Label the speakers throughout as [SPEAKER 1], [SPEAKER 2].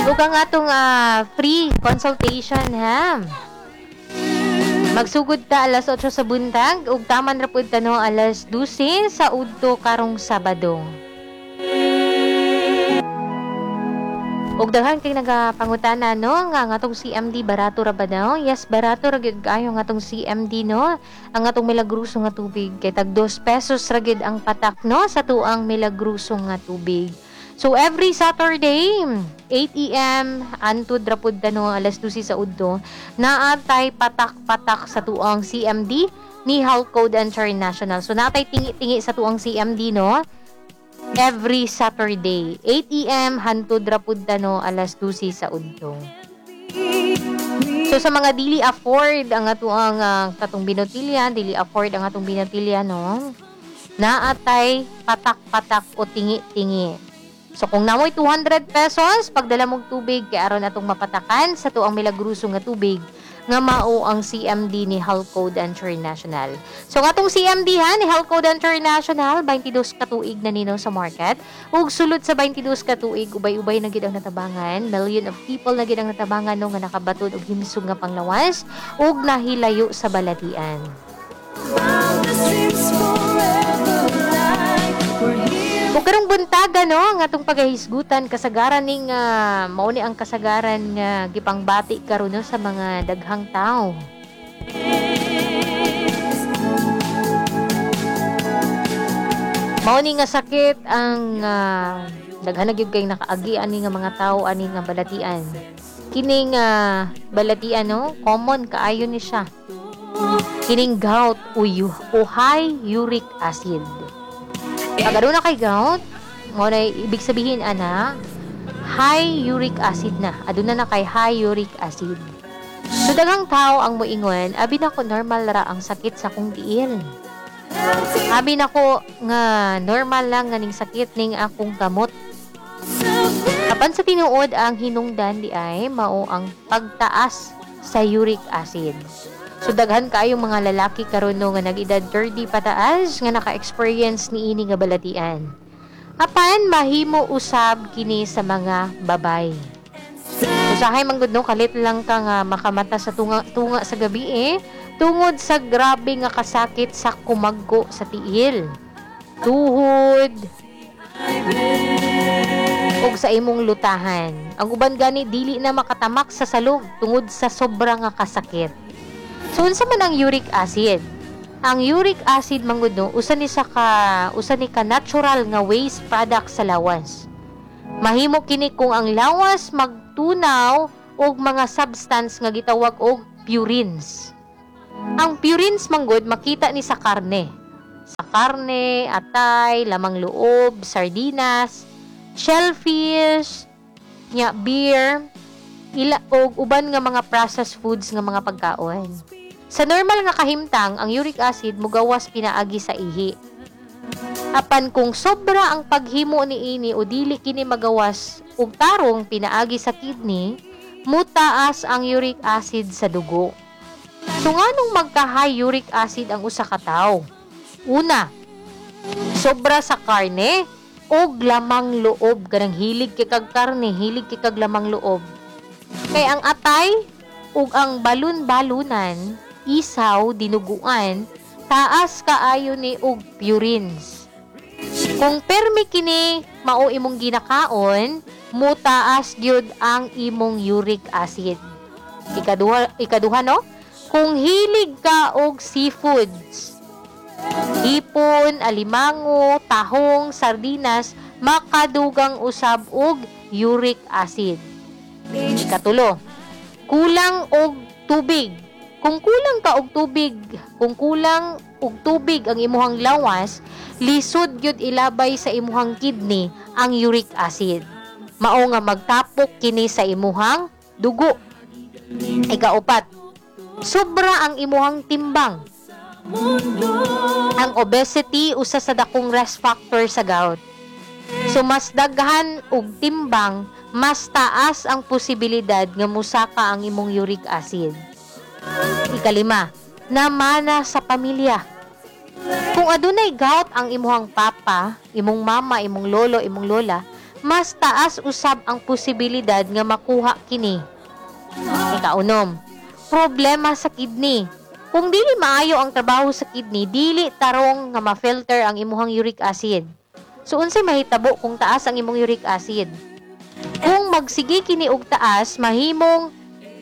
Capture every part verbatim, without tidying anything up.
[SPEAKER 1] ug ang atong uh, free consultation ha. Magsugod ta alas otso sa buntag ug taman ra pud ta no alas dose sa udto karong Sabado. Ug daghan kay nagapangutana no nga ang atong C M D barato ra ba daw? Yes, barato ra gyud kayo ang atong C M D no. Ang atong milagruso nga tubig kay tag dos pesos ra gyud ang patak no sa tuang milagruso nga tubig. So every Saturday eight A M antud ra pud no alas dose sa udto naatay patak-patak sa tuang C M D ni Health Code International. So natay tingi-tingi sa tuang C M D no. Every Saturday, eight A M hantod ra pud no alas dose sa udto. So sa mga dili afford ang atuang uh, katong binotilya, dili afford ang atong binotilya no. Naatay patak-patak o tingi-tingi. So kung namoy two hundred pesos pagdala mong tubig kay aron atong mapatakan sa tuang milagruso nga tubig nga mao ang C M D ni Health Code International. So nga atong C M D ha ni Health Code International twenty-two ka tuig na nino sa market ug sulod sa twenty-two ka tuig ubay-ubay na gid ang natabangan, million of people na gid ang natabangan no nga nakabatud og himsog nga panglawas ug nahilayo sa balatian. Ug karong buntaga no nga atong pagahisgutan kasagaran ning uh, mao ni ang kasagaran nga uh, gipangbati karon no sa mga daghang tao. Mao ni nga sakit ang uh, daghan na gyud kay nakaagi ani nga mga tao ani nga balatian. Kining uh, balatian no common kaayo ni siya. Kining gout o, o high uric acid. Pag ano na kay gout, mo na ibig sabihin ana, high uric acid na. Aduna na kay high uric acid. So daghang tao ang moingon, abi nako normal ra ang sakit sa akong tiil. Abi nako nga normal lang nga ning sakit ning akong kamot. Apan sa tinuod ang hinungdan di ay mao ang pagtaas sa uric acid. So daghan kaayo mga lalaki karon no nga nag-edad thirty pataas nga naka-experience ni ini nga balatian. Apan mahimo usab kini sa mga babay. Usahay man gud no kalit lang ka nga makamata sa tunga, tunga sa gabi eh tungod sa grabe nga kasakit sa kumaggo sa tiil. Tuhod ug sa imong lutahan. Ang uban gani dili na makatamak sa salog tungod sa sobra nga kasakit. So unsa man ang uric acid? Ang uric acid manggod no usa ni sa ka usa ni ka natural nga waste product sa lawas. Mahimo kini kung ang lawas magtunaw og mga substance nga gitawag og purines. Ang purines manggod makita ni sa karne. Sa karne, atay, lamang loob, sardinas, shellfish, nya beer, ila og uban nga mga processed foods nga mga pagkaon. Sa normal nga kahimtang, ang uric acid mugawas pinaagi sa ihi. Apan kung sobra ang paghimo ni ini o dili kini magawas og tarong pinaagi sa kidney, mutaas ang uric acid sa dugo. So nganong magka-high uric acid ang usa ka tawo? Una, sobra sa karne og lamang loob, kanang hilig kay kag karne, hilig kay kag lamang loob. Kay ang atay ug ang balon-balunan, isaw, dinuguan, taas kaayo ni og purines. Kung permi kini mao imong ginakaon, mutaas gyud ang imong uric acid. Ikaduha, ikaduha no? Kung hilig ka og seafoods, hipon, alimango, tahong, sardinas, makadugang usab og uric acid. Ikatulo, kulang og tubig. Kung kulang ka og tubig, kung kulang og tubig ang imuhang lawas, lisod gyud ilabay sa imuhang kidney ang uric acid. Mao nga magtapok kini sa imuhang dugo. Ikaupat, sobra ang imuhang timbang. Ang obesity usa sa dakong risk factor sa gout. So mas daghan og timbang, mas taas ang posibilidad nga musaka ang imong uric acid. Ikalima, namana sa pamilya. Kung adunay gout ang imuhang papa, imong mama, imong lolo, imong lola, mas taas usab ang posibilidad nga makuha kini. Ikaunom, problema sa kidney. Kung dili maayo ang trabaho sa kidney, dili tarong nga ma-filter ang imuhang uric acid. So unsay mahitabo kung taas ang imong uric acid? Kung magsigi kini og taas, mahimong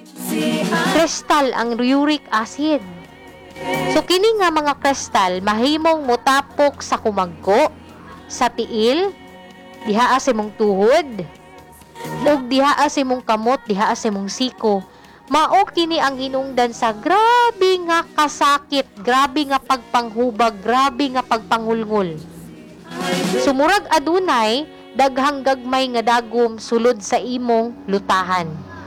[SPEAKER 1] kristal ang uric acid. So kini nga mga kristal mahimong motapok sa kumagko, sa tiil, dihaa sa imong tuhod, ug dihaa sa imong kamot, dihaa sa imong siko. Mao kini ang hinungdan sa grabe nga kasakit, grabe nga pagpanghubag, grabe nga pagpangulngol. Sumurag adunay daghang gagmay nga dagom sulod sa imong lutahan.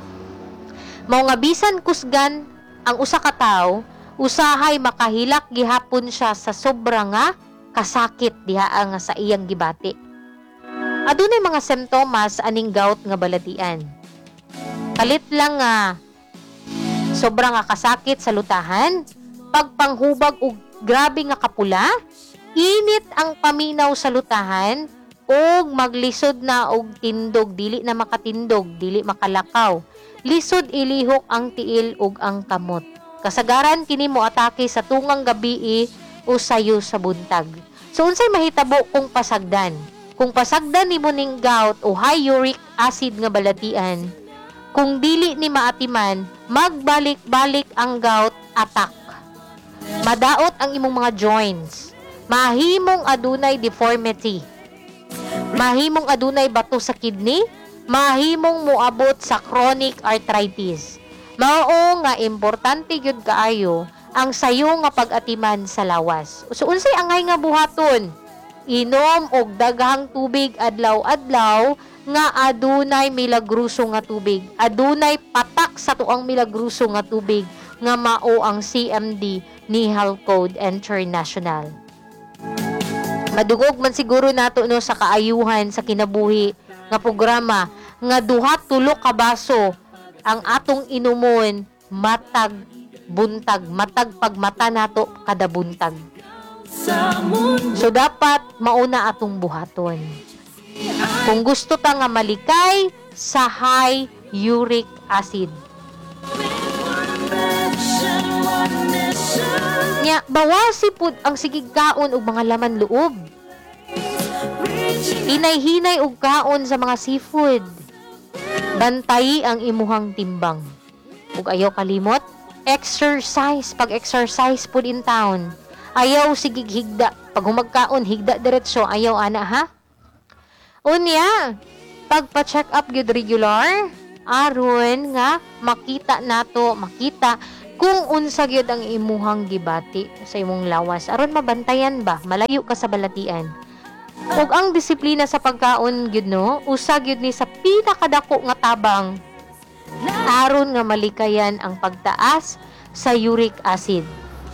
[SPEAKER 1] Mao nga bisan kusgan ang usa ka tawo, usahay makahilak gihapon siya sa sobra nga kasakit diha nga sa iyang gibati. Adunay mga simptomas aning gout nga balatian. Kalit lang nga sobra nga kasakit sa lutahan, pagpanghubag og grabe nga kapula, init ang paminaw sa lutahan, og maglisod na og tindog, dili na makatindog, dili makalakaw. Lisod ilihok ang tiil ug ang kamot. Kasagaran kini mo atake sa tungang gabii o sayo sa buntag. So unsay mahitabo kung pasagdan? Kung pasagdan nimo ning gout o high uric acid nga balatian, kung dili ni maatiman, magbalik-balik ang gout attack. Madaot ang imong mga joints. Mahimong adunay deformity. Mahimong adunay bato sa kidney, mahimong moabot sa chronic arthritis. Mao nga importante gyud kaayo ang sayo nga pag-atiman sa lawas. So unsay angay nga buhaton? Inom og daghang tubig adlaw-adlaw nga adunay milagruso nga tubig. Adunay patak sa tuang milagruso nga tubig nga mao ang C M D ni Health Code International. Madugog man siguro nato no sa kaayuhan sa kinabuhi nga programa nga duha tulo ka baso ang atong inumon matag buntag, matag pagmata nato kada buntag. So dapat mauna atong buhaton. Kung gusto ta nga malikay sa high uric acid. Nya bawasi pud ang sigig kaon og mga laman loob. Hinay-hinay og kaon sa mga seafood. Bantayi ang imuhang timbang. Ug ayaw kalimot, exercise. Pag-exercise pud in town. Ayaw sigig higda. Pag humagkaon, higda diretso. Ayaw ana ha? Unya, pagpa-check up gyud regular, aron nga makita nato, makita kung unsa gyud ang imuhang gibati sa imong lawas. Aron mabantayan ba? Malayo ka sa balatian. Ug ang disiplina sa pagkaon gyud no, usa gyud ni sa pinakadako nga tabang aron nga malikayan ang pagtaas sa uric acid.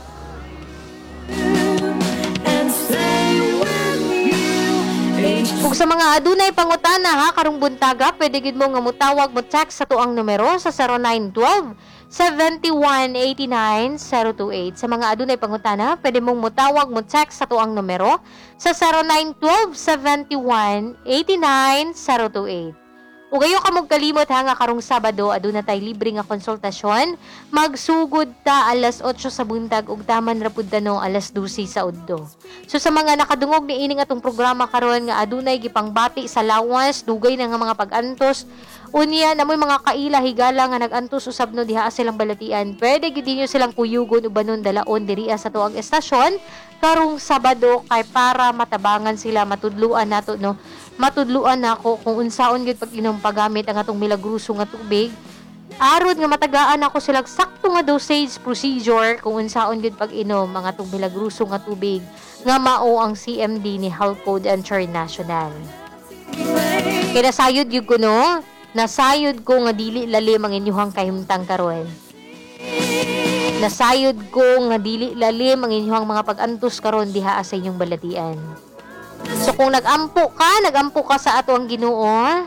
[SPEAKER 1] Ug sa mga adunay pangutana ha karong buntaga, pwede gid mo nga motawag mo text sa tuang numero sa zero nine one two, seven one eight nine, zero two eight. Sa mga adunay pangutana, pwede mong motawag mo text sa tuang numero sa zero nine one two, seven one eight nine, zero two eight. Ug ayo ka mong kalimot ha nga karong Sabado aduna tay libre nga konsultasyon. Magsugod ta alas otso sa buntag ug taman ra pud no alas dose sa udto. So sa mga nakadungog ni ining atong programa karon nga adunay gipangbati sa lawas, dugay na nga mga pag-antos, unya namoy mga kaila higala nga nag-antos usab no diha silang balatian. Pwede gid niyo silang kuyugon o banon dalaon diri sa tuang estasyon karong Sabado kay para matabangan sila, matudluan nato no. Matudluan nako kung unsaon gyud pag inom paggamit ang atong milagruso nga tubig. Aron nga matagaan ako sila sakto nga dosage procedure kung unsaon gyud pag inom ang atong milagruso nga tubig nga mao ang C M D ni Health Code International. Kaya nasayod gyud ko no, nasayod ko nga dili lalim ang inyong kahimtang karon. Nasayod ko nga dili lalim ang inyong mga pag-antos karon diha sa inyong balatian. So kung nag-ampo ka, nag-ampo ka sa ato ang Ginoo,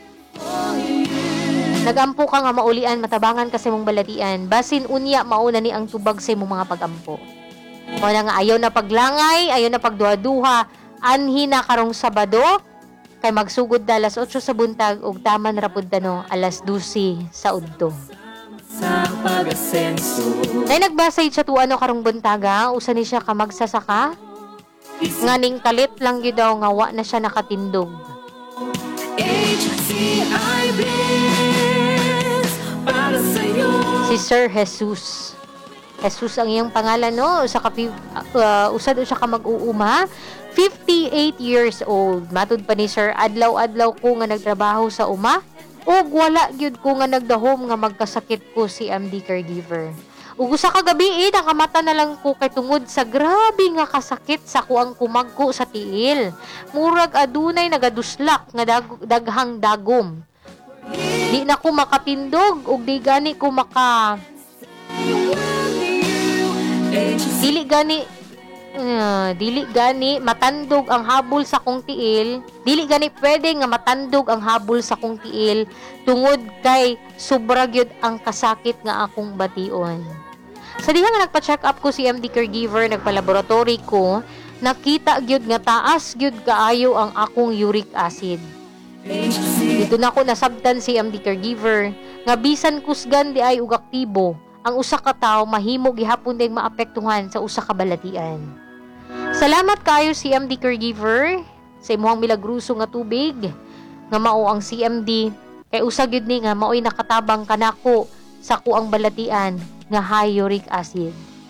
[SPEAKER 1] nag-ampo ka nga maulian, matabangan ka sa imong balatian, basin unya mauna ni ang tubag sa imong mga pag-ampo. Kung na nga ayaw na paglangay, ayaw na pagduha-duha, anhi na karong Sabado, kay magsugod da alas otso sa buntag ug taman ra pud tano alas dose sa udto.
[SPEAKER 2] Sa pag-asenso
[SPEAKER 1] Nay nagbasay siya tu ano karong buntaga, usa ni siya ka magsasaka. Nganing kalit lang gyud daw nga wa na siya nakatindog.
[SPEAKER 2] H C I Bliss para sa'yo.
[SPEAKER 1] Si Sir Jesus. Jesus ang iyang pangalan, no? Usa ka uh, usad siya ka mag-uuma. fifty-eight years old. Matud pa ni Sir, adlaw-adlaw ko nga nagtrabaho sa uma. Ug wala gyud ko nga nagdahom nga magkasakit ko si M D caregiver. Ug usa ka gabi eh, nakamata na lang ko kay tungod sa grabe nga kasakit sa kuang kumagko sa tiil. Murag adunay nagaduslak nga dag- daghang dagom. Di na ko makatindog ug di gani ko maka dili gani uh, dili gani matandog ang habol sa kong tiil. Dili gani pwede nga matandog ang habol sa kong tiil tungod kay sobra gyud ang kasakit nga akong bation. Sa diha nga nagpa-check up ko si M D caregiver, nagpa-laboratory ko, nakita gyud nga taas gyud kaayo ang akong uric acid. Dito na ko nasabtan si M D caregiver nga bisan kusgan di ay ug aktibo, ang usa ka tawo mahimo gihapon ding maapektuhan sa usa ka balatian. Salamat kayo si M D caregiver sa imong milagruso nga tubig nga mao ang C M D kay usa gyud ni nga maoy nakatabang kanako sa kuang balatian nga high uric acid.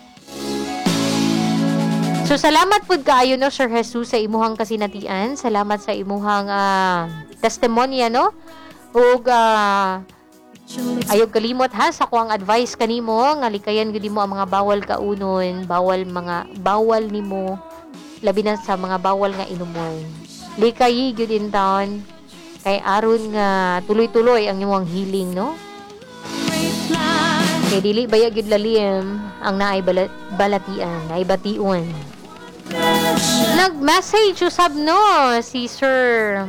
[SPEAKER 1] So salamat pud kaayo no Sir Jesus sa imuhang kasinatian, salamat sa imuhang uh, testimonya no. Ug uh, ayog kalimot ha sa kuang advice kanimo nga likayan gyud mo ang mga bawal kaunon, bawal mga bawal nimo labi na sa mga bawal nga inumon. Likayi gyud in town kay aron nga tuloy-tuloy ang imong healing no. Kay dili baya gyud lalim ang naay balat, balatian, naay bation. Nag-message usab no si Sir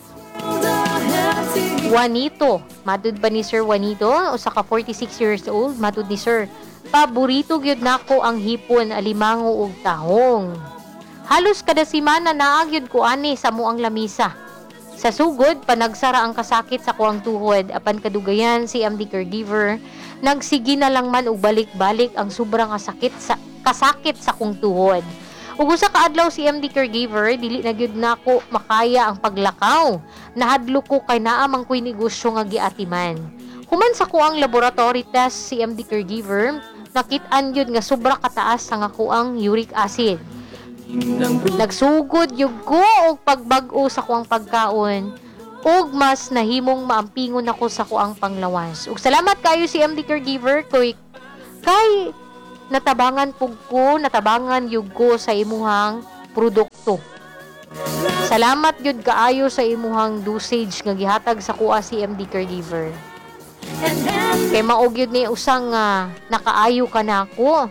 [SPEAKER 1] Juanito. Matud pa ni Sir Juanito, usa ka forty-six years old, matud ni Sir, paborito gyud nako ang hipon, alimango ug tahong. Halos kada semana naa gyud ko ani sa muang lamisa. Sa sugod panagsara ang kasakit sa kuang tuhod, apan kadugayan si M D caregiver nagsigi na lang man og balik-balik ang sobrang kasakit sa kasakit sa kong tuhod. Ug usa ka adlaw si M D caregiver dili na gyud nako makaya ang paglakaw. Nahadlo ko kay naa man koy negosyo nga giatiman. Human sa kuang laboratory test si M D caregiver, nakit-an gyud nga sobra kataas ang kuang uric acid. Nagsugod yug ko og pagbag-o sa kuang pagkaon. Og mas nahimong maampingon ako sa kuang panglawas. Ug salamat kayo si M D caregiver kay kay natabangan pug ko, natabangan yug ko sa imuhang produkto. Salamat gyud kaayo sa imuhang dosage nga gihatag sa kuha si M D caregiver. Kay mao gyud ni usang uh, nakaayo ka nako.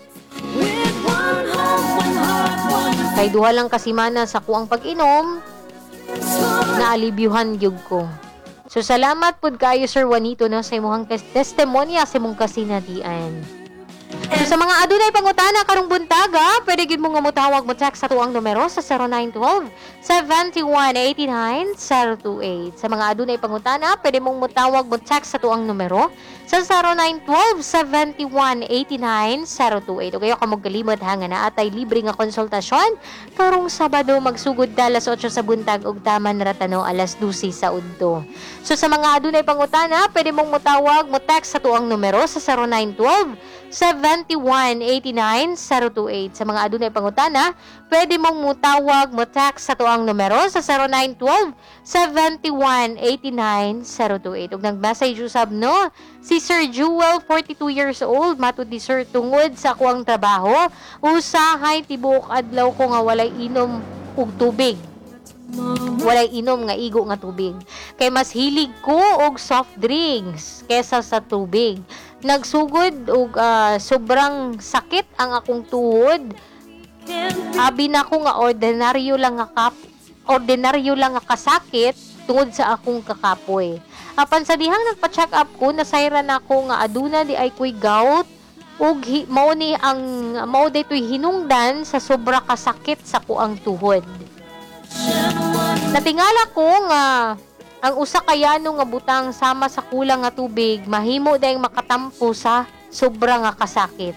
[SPEAKER 1] Kay duha lang ka semana sa kuang pag-inom, naalibyuhan gyud ko. So salamat pud kayo Sir Juanito no sa imong testimonya sa imong kasinatian. So sa mga adunay pangutana karong buntaga, pwede gyud mo nga motawag mo text sa tuang numero sa zero nine one two, seven one eight nine, zero two eight. Sa mga adunay pangutana, pwede mong motawag mo text sa tuang numero sa zero nine one two, seven one eight nine, zero two eight. O kayo ka magkalimot ha nga naatay libre nga konsultasyon karong Sabado magsugod da alas otso sa buntag ug taman ratano alas dose sa udto. So sa mga adunay pangutana, pwede mong motawag mo text sa tuang numero sa zero nine one two, seven one eight nine, zero two eight. Sa mga adunay pangutana, pwede mong mutawag mo text sa tuang numero sa zero nine one two, seven one eight nine, zero two eight. Ug nag-message usab no si Sir Jewel, forty-two years old, matud ni Sir tungod sa kuang trabaho, usahay tibuok adlaw ko nga walay inom og tubig. Walay inom nga igo nga tubig. Kay mas hilig ko og soft drinks kesa sa tubig. Nagsugod og uh, sobrang sakit ang akong tuhod. Abi na ko nga ordinaryo lang nga kap ordinaryo lang nga kasakit tungod sa akong kakapoy. Apan sa dihang nagpa-check up ko, nasayran ako nga aduna di ay koy gout ug hi, mao ni ang mao daytoy hinungdan sa sobra kasakit sa kuang tuhod. Natingala ko nga ang usa kayano nga butang sama sa kulang nga tubig mahimo dayang makatampo sa sobra nga kasakit.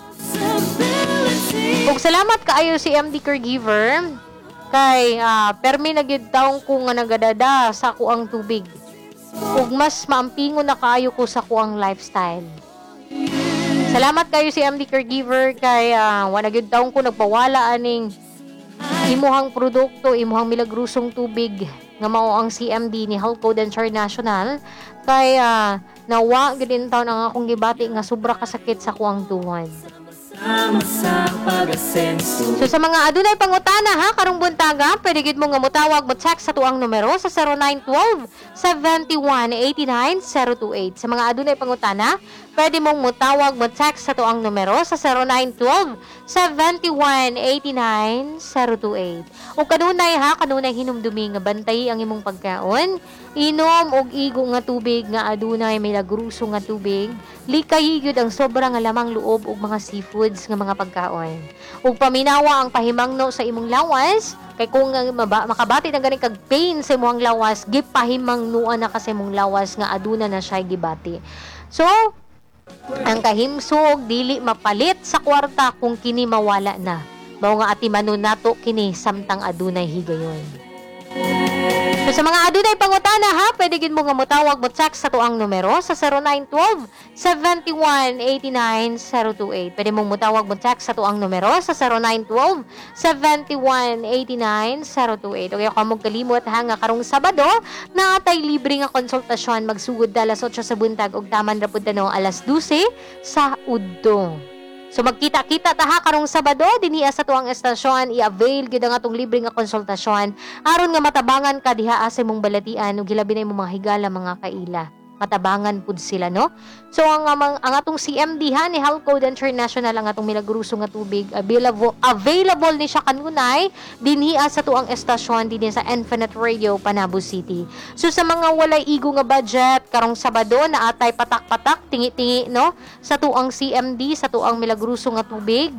[SPEAKER 1] Ug salamat kaayo si M D Caregiver kay uh, permi na gyud taong ko nga nagadada sa kuang tubig. Ug mas maampingon na kaayo ko sa kuang lifestyle. Salamat kayo si M D Caregiver kay uh, wala gyud taong ko nagpawala aning imuhang produkto, imuhang milagrosong tubig nga mao ang C M D ni Health Code International kay uh, nawa gyud taon ang akong gibati nga sobra kasakit sa kuang tuhod.
[SPEAKER 2] Sama sa pag-asenso.
[SPEAKER 1] So sa mga adunay pangutana ha karong buntaga, pwede gid mo nga motawag mo text sa tuang numero sa zero nine one two, seven one eight nine, zero two eight. Sa mga adunay pangutana, pwede mong motawag mo text sa tuang numero sa zero nine one two, seven one eight nine, zero two eight. O kanunay ha, kanunay hinumdumi nga bantay ang imong pagkaon, inom og igo nga tubig nga adunay may lagruso nga tubig, likay gyud ang sobra nga lamang loob og mga seafoods nga mga pagkaon. Ug paminawa ang pahimangno sa imong lawas, kay kung nga maba, makabati na gani kag pain sa imong lawas, gipahimangnuan na kasi imong lawas nga aduna na siya gibati. So, ang kahimsog dili mapalit sa kwarta kung kini mawala na. Mao nga atimanon nato kini samtang adunay higayon. So, sa mga adunay pangutana ha, pwede gid mo nga motawag mo text sa tuang numero sa zero nine one two, seven one eight nine, zero two eight. Pwede mong motawag mo text sa tuang numero sa zero nine one two, seven one eight nine, zero two eight. Okay, ako mong kalimot ha nga karong Sabado na atay libre nga konsultasyon magsugod alas eight sa buntag ug taman ra pud tanong alas twelve sa Udto. So magkita-kita ta ha karong Sabado dinhi sa tuang estasyon, i-avail gyud ang atong libre nga konsultasyon aron nga matabangan ka diha sa imong balatian ug hilabi na imong mga higala mga kaila. Matabangan pud sila no. So ang ang, ang atong C M D ha ni Health Code International ang atong milagroso nga tubig available available ni siya kanunay dinhi sa tuang estasyon dinhi sa Infinite Radio Panabo City. So sa mga walay igo nga budget karong Sabado na atay patak-patak tingi-tingi no sa tuang C M D sa tuang milagroso nga tubig.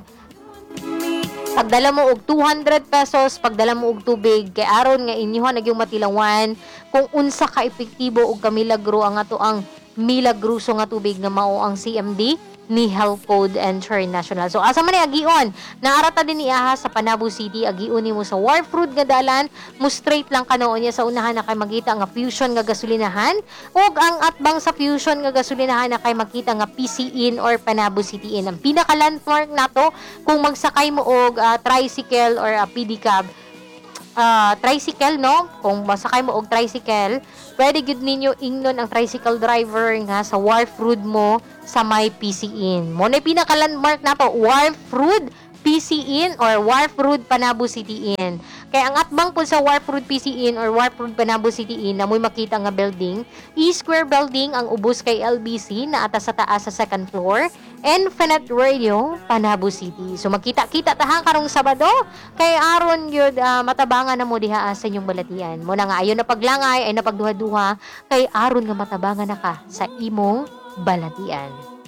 [SPEAKER 1] Pagdala mo og two hundred pesos, pagdala mo og tubig kay aron nga inyohan nagyong matilawan kung unsa ka epektibo og kamilagro ang ato ang milagruso nga tubig nga mao ang C M D ni Health Code International. So asa man ni agion, naarata din niya sa Panabo City, agion nimo sa Wharf Road nga dalan, mo straight lang kanoon niya sa unahan na kay makita nga Fusion nga gasolinahan ug ang atbang sa Fusion nga gasolinahan na kay makita nga P C Inn or Panabo City Inn. Ang pinaka landmark nato kung magsakay mo og uh, tricycle or uh, P D cab, uh, tricycle no, kung masakay mo og tricycle, pwede gud ninyo ingnon ang tricycle driver nga sa Wharf Road mo sa may P C Inn. Mo na pinaka landmark nato, Wharf Road P C Inn or Wharf Road Panabo City Inn. Kaya ang atbang po sa Wharf Road P C Inn or Wharf Road Panabo City Inn na mo'y makita nga building, E-Square Building ang ubos kay L B C na atas sa taas sa second floor, Infinite Radio Panabo City. So makita-kita tahan karong Sabado kay aron gyud uh, matabangan na mo diha sa inyong balatian. Mo na nga ayon na paglangay ay napagduha-duha kay aron nga matabangan na ka sa imong balatian.